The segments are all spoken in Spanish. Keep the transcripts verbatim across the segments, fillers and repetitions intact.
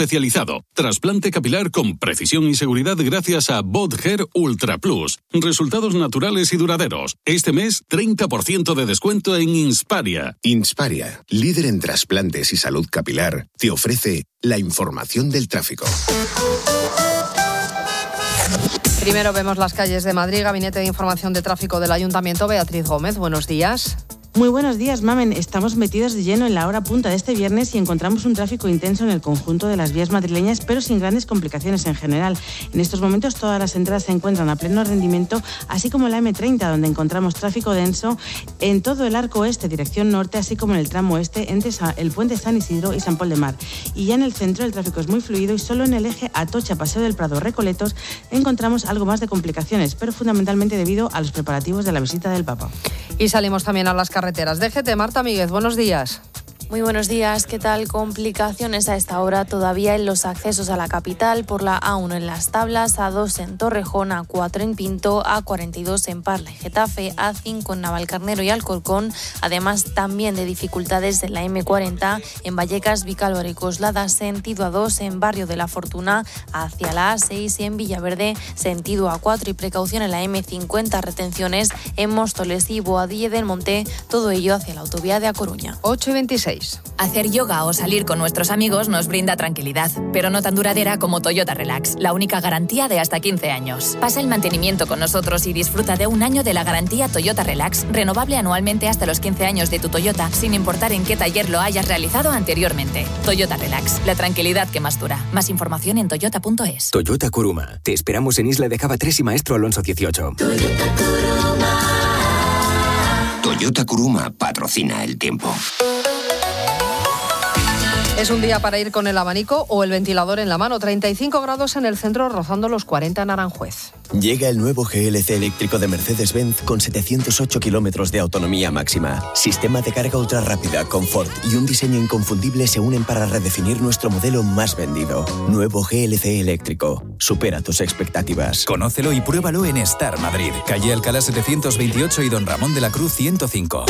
especializado. Trasplante capilar con precisión y seguridad gracias a BotHair Ultra Plus. Resultados naturales y duraderos. Este mes, treinta por ciento de descuento en Insparia. Insparia, líder en trasplantes y salud capilar, te ofrece la información del tráfico. Primero vemos las calles de Madrid. Gabinete de Información de Tráfico del Ayuntamiento. Beatriz Gómez, buenos días. Muy buenos días, Mamen. Estamos metidos de lleno en la hora punta de este viernes y encontramos un tráfico intenso en el conjunto de las vías madrileñas, pero sin grandes complicaciones en general. En estos momentos todas las entradas se encuentran a pleno rendimiento, así como la eme treinta, donde encontramos tráfico denso en todo el arco oeste, dirección norte, así como en el tramo oeste, entre el puente San Isidro y San Pol de Mar. Y ya en el centro el tráfico es muy fluido y solo en el eje Atocha, Paseo del Prado, Recoletos, encontramos algo más de complicaciones, pero fundamentalmente debido a los preparativos de la visita del Papa. Y salimos también a las carreteras. D G T, Marta Míguez, buenos días. Muy buenos días, ¿qué tal? Complicaciones a esta hora todavía en los accesos a la capital por la A uno en Las Tablas, A dos en Torrejón, A cuatro en Pinto, A cuarenta y dos en Parla y Getafe, A cinco en Navalcarnero y Alcorcón, además también de dificultades en la eme cuarenta en Vallecas, Vicálvaro y Coslada, sentido A dos en Barrio de la Fortuna hacia la A seis y en Villaverde, sentido A cuatro y precaución en la eme cincuenta, retenciones en Móstoles y Boadilla del Monte, todo ello hacia la autovía de A Coruña. ocho y veintiséis. Hacer yoga o salir con nuestros amigos nos brinda tranquilidad, pero no tan duradera como Toyota Relax, la única garantía de hasta quince años. Pasa el mantenimiento con nosotros y disfruta de un año de la garantía Toyota Relax, renovable anualmente hasta los quince años de tu Toyota, sin importar en qué taller lo hayas realizado anteriormente. Toyota Relax, la tranquilidad que más dura. Más información en toyota punto es. Toyota Kuruma. Te esperamos en Isla de Cava tres y Maestro Alonso dieciocho. Toyota Kuruma. Toyota Kuruma patrocina el tiempo. Es un día para ir con el abanico o el ventilador en la mano. treinta y cinco grados en el centro, rozando los cuarenta en Aranjuez. Llega el nuevo G L C eléctrico de Mercedes-Benz con setecientos ocho kilómetros de autonomía máxima. Sistema de carga ultra rápida, confort y un diseño inconfundible se unen para redefinir nuestro modelo más vendido. Nuevo G L C eléctrico. Supera tus expectativas. Conócelo y pruébalo en Star Madrid. Calle Alcalá setecientos veintiocho y Don Ramón de la Cruz ciento cinco.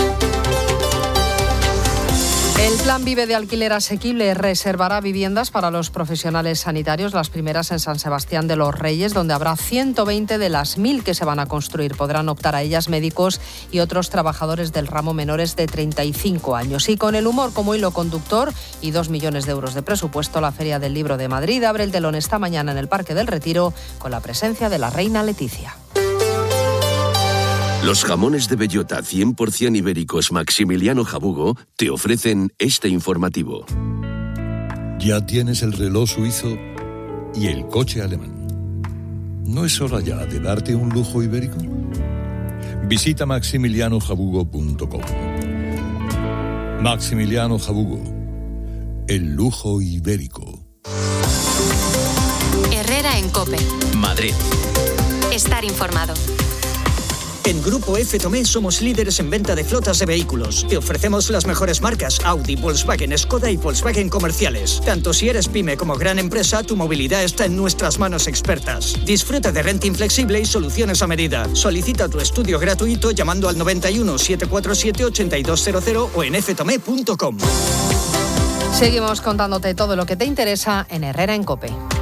El Plan Vive de alquiler asequible reservará viviendas para los profesionales sanitarios, las primeras en San Sebastián de los Reyes, donde habrá ciento veinte de las mil que se van a construir. Podrán optar a ellas médicos y otros trabajadores del ramo menores de treinta y cinco años. Y con el humor como hilo conductor y dos millones de euros de presupuesto, la Feria del Libro de Madrid abre el telón esta mañana en el Parque del Retiro con la presencia de la reina Leticia. Los jamones de bellota cien por ciento ibéricos Maximiliano Jabugo te ofrecen este informativo. Ya tienes el reloj suizo y el coche alemán. ¿No es hora ya de darte un lujo ibérico? Visita maximiliano jabugo punto com. Maximiliano Jabugo, el lujo ibérico. Herrera en COPE. Madrid. Estar informado. En Grupo F. Tomé somos líderes en venta de flotas de vehículos. Te ofrecemos las mejores marcas Audi, Volkswagen, Skoda y Volkswagen comerciales. Tanto si eres pyme como gran empresa, tu movilidad está en nuestras manos expertas. Disfruta de renting flexible y soluciones a medida. Solicita tu estudio gratuito llamando al noventa y uno, setecientos cuarenta y siete, ochenta y dos cero cero o en f tomé punto com. Seguimos contándote todo lo que te interesa en Herrera en COPE.